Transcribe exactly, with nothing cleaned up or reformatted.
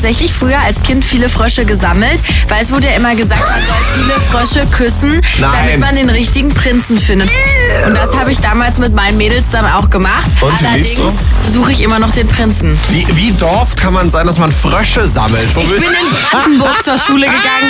tatsächlich früher als Kind viele Frösche gesammelt, weil es wurde ja immer gesagt, man soll viele Frösche küssen, Nein. damit man den richtigen Prinzen findet. Und das habe ich damals mit meinen Mädels dann auch gemacht. Und wie lief's Allerdings suche ich immer noch den Prinzen. Wie, wie Dorf kann man sein, dass man Frösche sammelt? Wo Ich will- bin in Brandenburg zur Schule gegangen.